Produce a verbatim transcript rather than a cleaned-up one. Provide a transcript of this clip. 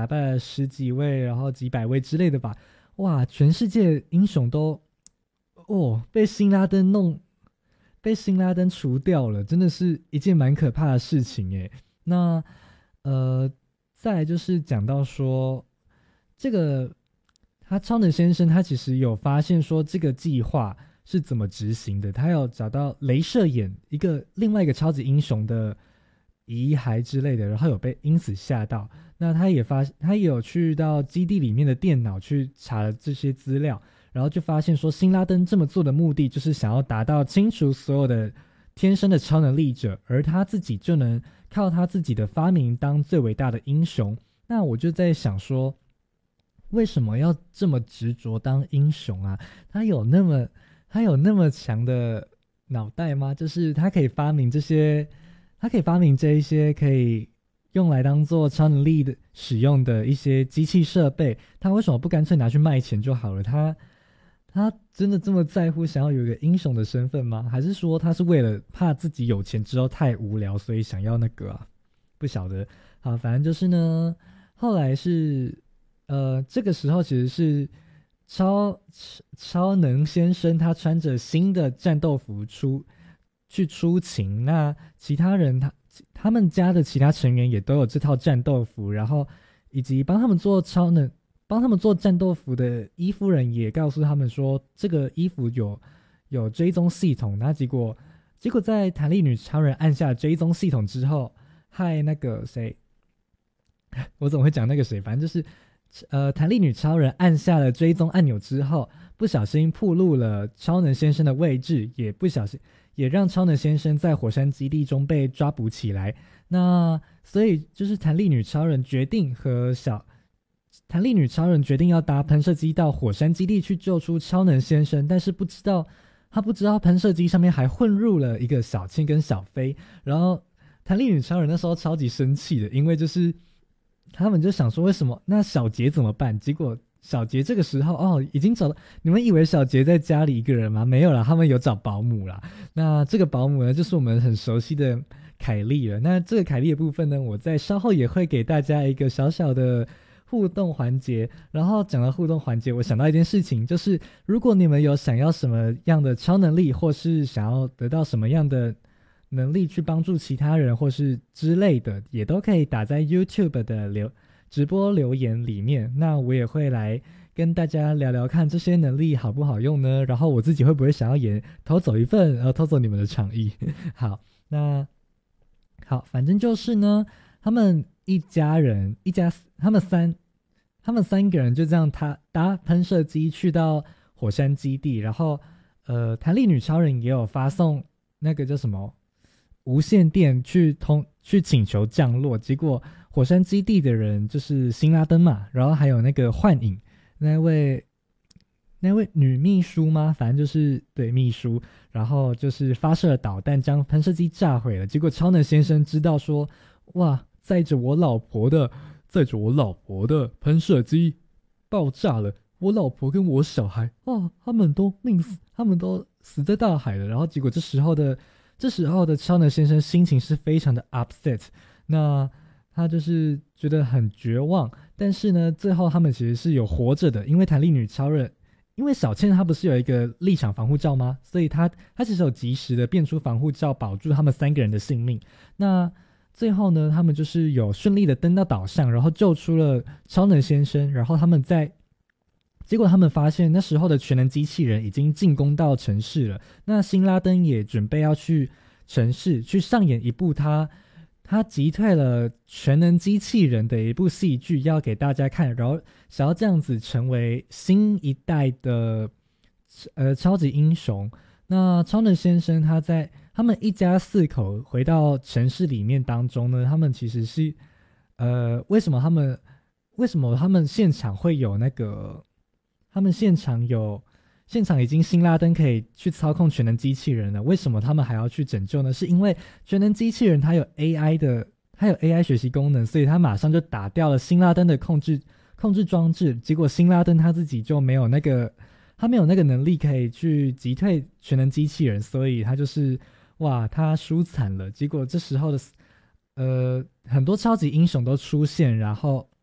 打败了十几位，然后几百位之类的吧。哇，全世界英雄都哦被辛拉登弄被辛拉登除掉了，真的是一件蛮可怕的事情诶。那呃，再来就是讲到说这个他超能先生他其实有发现说这个计划是怎么执行的，他有找到镭射眼一个另外一个超级英雄的遗骸之类的，然后有被因此吓到。那他也发他也有去到基地里面的电脑去查了这些资料，然后就发现说辛拉登这么做的目的就是想要达到清除所有的天生的超能力者，而他自己就能靠他自己的发明当最伟大的英雄。那我就在想说为什么要这么执着当英雄啊？他有那么他有那么强的脑袋吗？就是他可以发明这些他可以发明这一些可以用来当做超能力的使用的一些机器设备，他为什么不干脆拿去卖钱就好了？他他真的这么在乎想要有一个英雄的身份吗？还是说他是为了怕自己有钱之后太无聊，所以想要那个啊？不晓得。好，反正就是呢，后来是呃，这个时候其实是超超能先生他穿着新的战斗服出去出勤，那其他人他他们家的其他成员也都有这套战斗服，然后以及帮他们做超能帮他们做战斗服的伊夫人也告诉他们说这个衣服有有追踪系统。那结果结果在弹力女超人按下追踪系统之后，害那个谁我怎么会讲那个谁，反正就是呃，弹力女超人按下了追踪按钮之后，不小心暴露了超能先生的位置，也不小心也让超能先生在火山基地中被抓捕起来。那所以就是弹力女超人决定和小弹力女超人决定要搭喷射机到火山基地去救出超能先生，但是不知道他不知道喷射机上面还混入了一个小青跟小飞，然后弹力女超人那时候超级生气的，因为就是他们就想说为什么那小杰怎么办？结果小杰这个时候哦已经找到，你们以为小杰在家里一个人吗？没有啦，他们有找保姆啦。那这个保姆呢就是我们很熟悉的凯莉了。那这个凯莉的部分呢，我在稍后也会给大家一个小小的互动环节。然后讲到互动环节，我想到一件事情，就是如果你们有想要什么样的超能力，或是想要得到什么样的能力去帮助其他人或是之类的，也都可以打在 YouTube 的留直播留言里面。那我也会来跟大家聊聊看这些能力好不好用呢，然后我自己会不会想要也偷走一份，然后偷走你们的场域。好，那好，反正就是呢，他们一家人一家他们三他们三个人就这样他搭喷射机去到火山基地，然后呃，弹力女超人也有发送那个叫什么无线电去通去请求降落，结果火山基地的人就是辛拉登嘛，然后还有那个幻影那位那位女秘书吗？反正就是对秘书，然后就是发射了导弹将喷射机炸毁了。结果超能先生知道说，哇，载着我老婆的载着我老婆的喷射机爆炸了，我老婆跟我小孩啊，他们都命死，他们都死在大海了。然后结果这时候的这时候的超能先生心情是非常的 upset， 那他就是觉得很绝望。但是呢，最后他们其实是有活着的，因为弹力女超人，因为小倩她不是有一个立场防护罩吗？所以她她其实有及时的变出防护罩，保住他们三个人的性命。那最后呢，他们就是有顺利的登到岛上，然后救出了超能先生。然后他们在结果他们发现那时候的全能机器人已经进攻到城市了，那辛拉登也准备要去城市去上演一部他他击退了全能机器人的一部戏剧要给大家看，然后想要这样子成为新一代的呃超级英雄。那超能先生他在他们一家四口回到城市里面当中呢，他们其实是呃为什么他们为什么他们现场会有那个他们现场有现场已经辛拉登可以去操控全能机器人了，为什么他们还要去拯救呢？是因为全能机器人它有 A I 的它有 A I 学习功能，所以它马上就打掉了辛拉登的控制控制装置。结果辛拉登他自己就没有那个他没有那个能力可以去击退全能机器人，所以他就是哇他输惨了。结果这时候的呃很多超级英雄都出现，然后